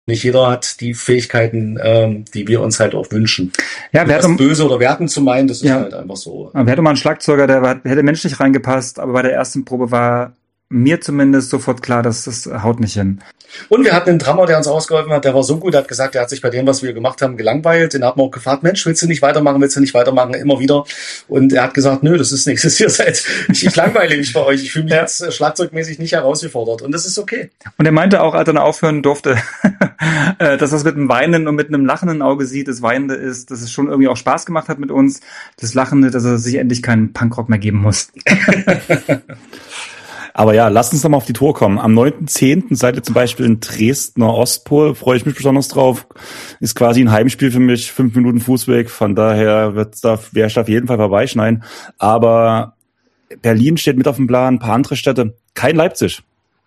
Nicht jeder hat die Fähigkeiten, die wir uns halt auch wünschen. Ja, das böse oder wertend zu meinen, das ist halt einfach so. Wir hatten mal einen Schlagzeuger, hätte menschlich reingepasst, aber bei der ersten Probe war mir zumindest sofort klar, dass das haut nicht hin. Und wir hatten einen Drummer, der uns ausgeholfen hat, der war so gut, der hat gesagt, er hat sich bei dem, was wir gemacht haben, gelangweilt. Den hat man auch gefragt, Mensch, willst du nicht weitermachen, immer wieder. Und er hat gesagt, nö, das ist nichts, ich langweile mich bei euch, ich fühle mich jetzt schlagzeugmäßig nicht herausgefordert und das ist okay. Und er meinte auch, als er dann aufhören durfte, dass das mit einem weinenden und mit einem lachenden Auge sieht, das Weinende ist, dass es schon irgendwie auch Spaß gemacht hat mit uns, das Lachende, dass er sich endlich keinen Punkrock mehr geben muss. Aber ja, lasst uns doch mal auf die Tour kommen. Am 9.10. seid ihr zum Beispiel in Dresdner Ostpol, freue ich mich besonders drauf. Ist quasi ein Heimspiel für mich, 5 Minuten Fußweg, von daher werde ich da auf jeden Fall vorbeischneiden. Aber Berlin steht mit auf dem Plan, ein paar andere Städte, kein Leipzig.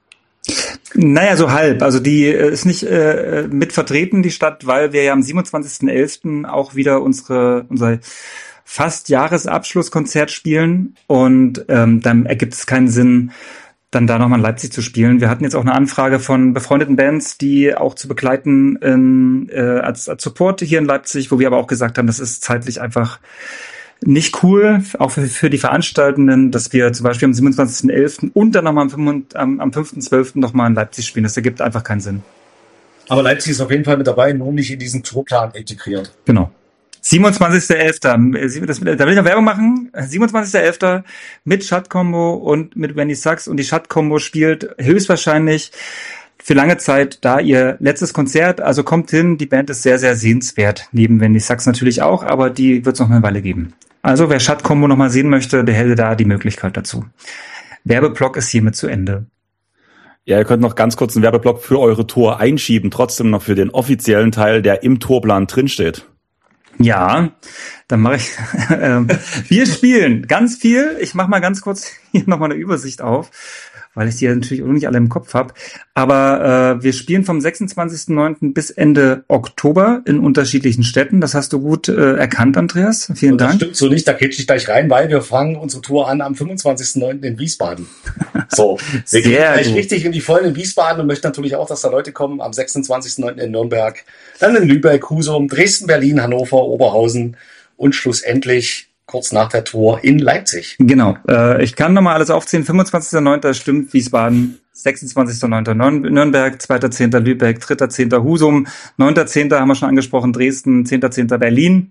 Naja, so halb. Also die ist nicht mit vertreten, die Stadt, weil wir ja am 27.11. auch wieder unser fast Jahresabschlusskonzert spielen und dann ergibt es keinen Sinn, dann da nochmal in Leipzig zu spielen. Wir hatten jetzt auch eine Anfrage von befreundeten Bands, die auch zu begleiten als Support hier in Leipzig, wo wir aber auch gesagt haben, das ist zeitlich einfach nicht cool, auch für die Veranstaltenden, dass wir zum Beispiel am 27.11. und dann nochmal am 5.12. nochmal in Leipzig spielen. Das ergibt einfach keinen Sinn. Aber Leipzig ist auf jeden Fall mit dabei, nur nicht in diesen Tourplan integriert. Genau. 27.11. Da will ich noch Werbung machen. 27.11. mit Schatt-Kombo und mit Wendy Sachs. Und die Schatt-Kombo spielt höchstwahrscheinlich für lange Zeit da ihr letztes Konzert. Also kommt hin, die Band ist sehr, sehr sehenswert. Neben Wendy Sachs natürlich auch, aber die wird es noch eine Weile geben. Also wer Schatt-Kombo nochmal sehen möchte, der hätte da die Möglichkeit dazu. Werbeblock ist hiermit zu Ende. Ja, ihr könnt noch ganz kurz einen Werbeblock für eure Tour einschieben, trotzdem noch für den offiziellen Teil, der im Tourplan drinsteht. Ja, dann mache ich. Wir spielen ganz viel. Ich mache mal ganz kurz hier nochmal eine Übersicht auf, weil ich die ja natürlich auch nicht alle im Kopf habe. Aber wir spielen vom 26.09. bis Ende Oktober in unterschiedlichen Städten. Das hast du gut erkannt, Andreas. Vielen Dank. Das stimmt so nicht, da geht ich gleich rein, weil wir fangen unsere Tour an am 25.09. in Wiesbaden. So, wir gehen gleich richtig in die Vollen in Wiesbaden und möchten natürlich auch, dass da Leute kommen am 26.09. in Nürnberg, dann in Lübeck, Husum, Dresden, Berlin, Hannover, Oberhausen und schlussendlich kurz nach der Tour in Leipzig. Genau. Ich kann nochmal alles aufzählen. 25.09. stimmt Wiesbaden, 26.09. Nürnberg, 2.10. Lübeck, 3.10. Husum, 9.10. haben wir schon angesprochen, Dresden, 10.10. Berlin,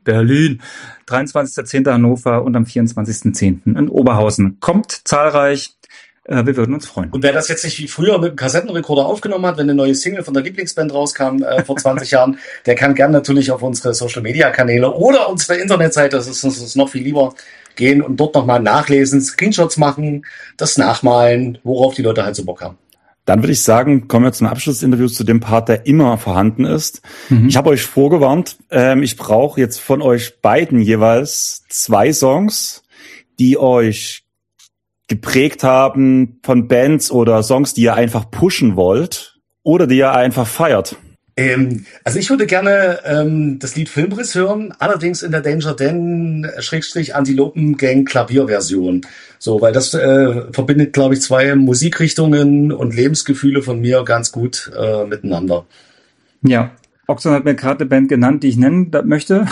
23.10. Hannover und am 24.10. in Oberhausen. Kommt zahlreich. Wir würden uns freuen. Und wer das jetzt nicht wie früher mit dem Kassettenrekorder aufgenommen hat, wenn eine neue Single von der Lieblingsband rauskam vor 20 Jahren, der kann gern natürlich auf unsere Social-Media-Kanäle oder unsere Internetseite, das ist uns noch viel lieber, gehen und dort nochmal nachlesen, Screenshots machen, das nachmalen, worauf die Leute halt so Bock haben. Dann würde ich sagen, kommen wir zum Abschluss des Interviews zu dem Part, der immer vorhanden ist. Ich habe euch vorgewarnt, ich brauche jetzt von euch beiden jeweils 2 Songs, die euch geprägt haben von Bands oder Songs, die ihr einfach pushen wollt oder die ihr einfach feiert. Also ich würde gerne das Lied Filmriss hören, allerdings in der Danger Dan Antilopen Gang Klavierversion. So, weil das verbindet, glaube ich, 2 Musikrichtungen und Lebensgefühle von mir ganz gut miteinander. Ja, Oxon hat mir gerade eine Band genannt, die ich nennen möchte.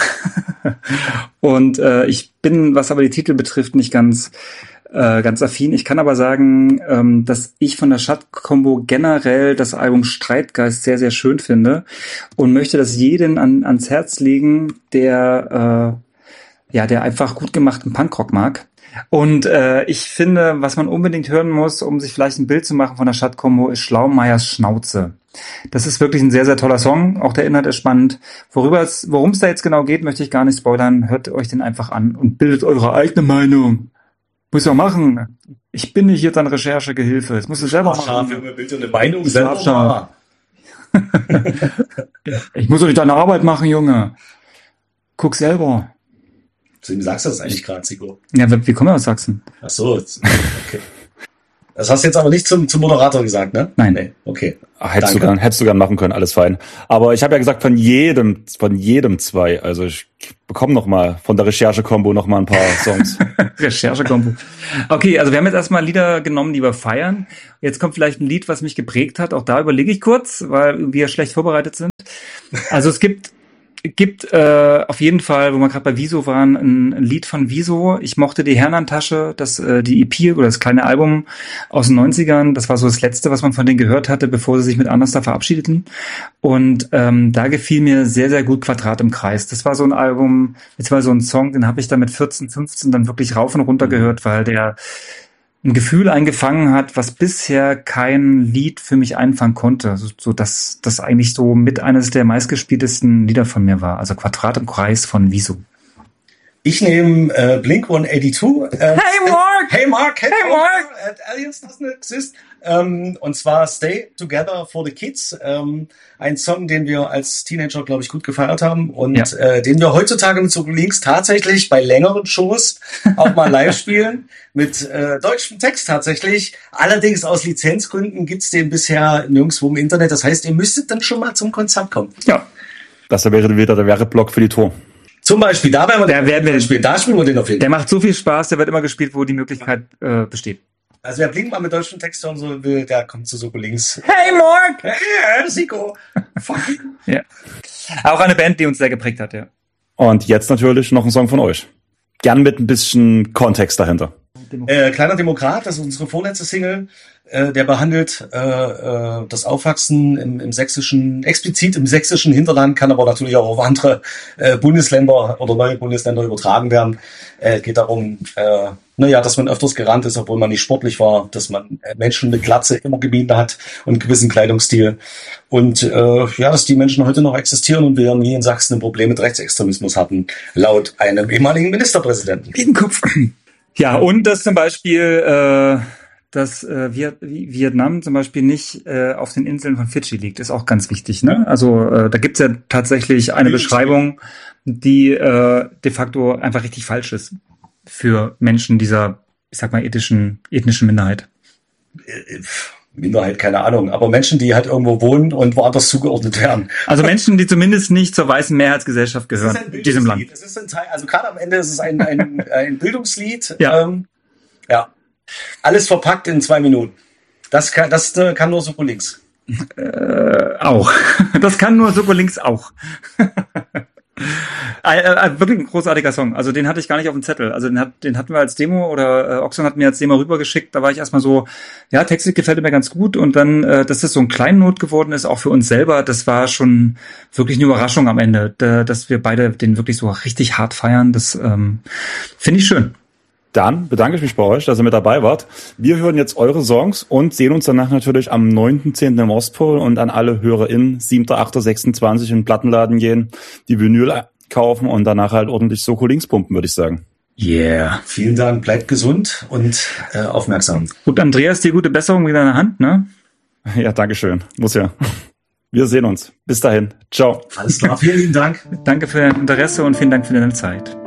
Und ich bin, was aber die Titel betrifft, nicht ganz affin. Ich kann aber sagen, dass ich von der Schatt-Kombo generell das Album Streitgeist sehr, sehr schön finde und möchte das jeden ans Herz legen, der einfach gut gemachten Punkrock mag. Und ich finde, was man unbedingt hören muss, um sich vielleicht ein Bild zu machen von der Schatt-Kombo, ist Schlaumeiers Schnauze. Das ist wirklich ein sehr, sehr toller Song. Auch der Inhalt ist spannend. Worum es da jetzt genau geht, möchte ich gar nicht spoilern. Hört euch den einfach an und bildet eure eigene Meinung. Muss ja machen. Ich bin nicht jetzt an Recherchegehilfe. Das musst du selber machen. Junge, bitte eine Meinung selber. Ich muss doch nicht deine Arbeit machen, Junge. Guck selber. Zu wem sagst du das eigentlich gerade, Zico? Ja, wir kommen ja aus Sachsen. Ach so, okay. Das hast du jetzt aber nicht zum Moderator gesagt, ne? Nein. Nee. Okay. Hättest du gern machen können, alles fein. Aber ich habe ja gesagt, von jedem 2. Also ich bekomme noch mal von der Recherche-Kombo noch mal ein paar Songs. Recherche-Kombo. Okay, also wir haben jetzt erstmal Lieder genommen, die wir feiern. Jetzt kommt vielleicht ein Lied, was mich geprägt hat. Auch da überlege ich kurz, weil wir schlecht vorbereitet sind. Also es gibt auf jeden Fall, wo wir gerade bei Wieso waren, ein Lied von Wieso. Ich mochte die Herrentasche, die EP oder das kleine Album aus den 90ern. Das war so das Letzte, was man von denen gehört hatte, bevor sie sich mit Anderstar verabschiedeten. Und da gefiel mir sehr, sehr gut Quadrat im Kreis. Das war so ein Album, jetzt war so ein Song, den habe ich da mit 14, 15 dann wirklich rauf und runter gehört, weil der ein Gefühl eingefangen hat, was bisher kein Lied für mich einfangen konnte. So dass das eigentlich so mit eines der meistgespieltesten Lieder von mir war. Also Quadrat im Kreis von Wieso. Ich nehme Blink-182. Hey Mark! Hey Mark! Hey Mark! Aliens doesn't exist. Und zwar Stay Together for the Kids. Ein Song, den wir als Teenager, glaube ich, gut gefeiert haben und den wir heutzutage mit so Links tatsächlich bei längeren Shows auch mal live spielen. Mit deutschem Text tatsächlich. Allerdings aus Lizenzgründen gibt's den bisher nirgendwo im Internet. Das heißt, ihr müsstet dann schon mal zum Konzert kommen. Ja. Das wäre wieder der Werbeblock für die Tour. Zum Beispiel, da werden wir spielen. Da spielen wir den auf jeden Fall. Der macht so viel Spaß, der wird immer gespielt, wo die Möglichkeit besteht. Also wer Blink mal mit deutschem Text hören so will, der kommt zu Soko Links. Hey Mark! Hey, Siko! Fucking. Ja. Auch eine Band, die uns sehr geprägt hat, ja. Und jetzt natürlich noch ein Song von euch. Gern mit ein bisschen Kontext dahinter. Kleiner Demokrat, das ist unsere vorletzte Single. Der behandelt das Aufwachsen im sächsischen, explizit im sächsischen Hinterland, kann aber natürlich auch auf andere Bundesländer oder neue Bundesländer übertragen werden. Geht darum, dass man öfters gerannt ist, obwohl man nicht sportlich war, dass man Menschen mit Glatze immer gemieden hat und einen gewissen Kleidungsstil. Und dass die Menschen heute noch existieren und wir nie in Sachsen ein Problem mit Rechtsextremismus hatten, laut einem ehemaligen Ministerpräsidenten. In den Kopf. Ja, und dass zum Beispiel dass Vietnam zum Beispiel nicht auf den Inseln von Fidschi liegt, ist auch ganz wichtig. Ne? Also da gibt's ja tatsächlich eine Beschreibung, die de facto einfach richtig falsch ist für Menschen dieser, ich sag mal, ethnischen Minderheit. Minderheit, keine Ahnung, aber Menschen, die halt irgendwo wohnen und woanders zugeordnet werden. Also Menschen, die zumindest nicht zur weißen Mehrheitsgesellschaft gehören in diesem Land. Es ist ein Teil, also gerade am Ende ist es ein Bildungslied. Ja. Alles verpackt in 2 Minuten. Das kann nur Soko Links. Auch. Das kann nur Soko Links auch. Wirklich ein großartiger Song. Also den hatte ich gar nicht auf dem Zettel. Also den hatten wir als Demo oder Oxon hat mir als Demo rübergeschickt. Da war ich erstmal so, ja, textlich gefällt mir ganz gut. Und dann, dass das so ein Kleinnot geworden ist, auch für uns selber, das war schon wirklich eine Überraschung am Ende, dass wir beide den wirklich so richtig hart feiern. Das finde ich schön. Dann bedanke ich mich bei euch, dass ihr mit dabei wart. Wir hören jetzt eure Songs und sehen uns danach natürlich am 9.10. im Ostpol und an alle HörerInnen 7.8.26 in den Plattenladen gehen, die Vinyl kaufen und danach halt ordentlich Soko Links pumpen, würde ich sagen. Yeah. Vielen Dank, bleibt gesund und aufmerksam. Gut, Andreas, dir gute Besserung mit deiner Hand, ne? Ja, dankeschön. Muss ja. Wir sehen uns. Bis dahin. Ciao. Alles klar, vielen lieben Dank. Danke für dein Interesse und vielen Dank für deine Zeit.